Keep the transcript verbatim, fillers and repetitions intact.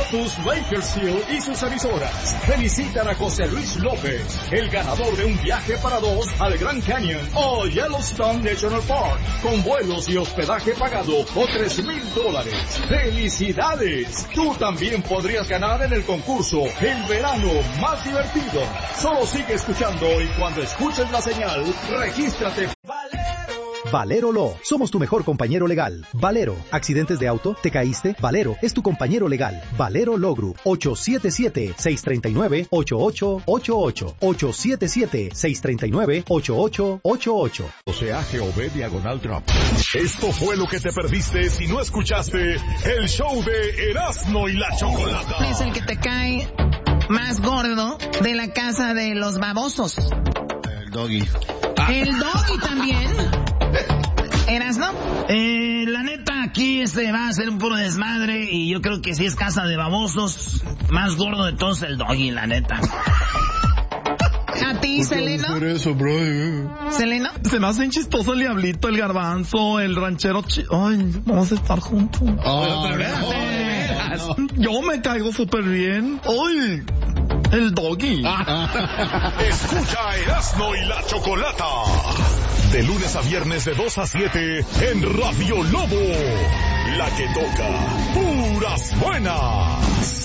Lotus Bakersfield y sus emisoras felicitan a José Luis López, el ganador de un viaje para dos al Grand Canyon o Yellowstone National Park, con vuelos y hospedaje pagado o tres mil dólares. ¡Felicidades! Tú también podrías ganar en el concurso El Verano Más Divertido. Solo sigue escuchando y cuando escuches la señal, regístrate. Valero Law, somos tu mejor compañero legal. Valero, ¿accidentes de auto? ¿Te caíste? Valero es tu compañero legal. Valero Law Group, ocho siete siete, seis tres nueve, ocho ocho ocho ocho. ocho siete siete, seis tres nueve, ocho ocho ocho ocho. O sea, G O B diagonal Trump. Esto fue lo que te perdiste si no escuchaste el show de Erasmo y la Chocolata. Es el que te cae más gordo de la casa de los babosos. El Doggy. El Doggy también. ¿Eras, no? Eh, la neta, aquí este va a ser un puro desmadre y yo creo que si es casa de babosos, más gordo de todos el Doggy, la neta. ¿A ti, Seleno? ¿Por eso, bro? ¿Seleno? Se me hacen chistoso el Diablito, el Garbanzo, el Ranchero chi... Ay, vamos a estar juntos. Oh, no, no. Yo me caigo súper bien. Ay, el Doggy. Escucha Erasmo y la Chocolata. De lunes a viernes de dos a siete en Radio Lobo. La que toca puras buenas.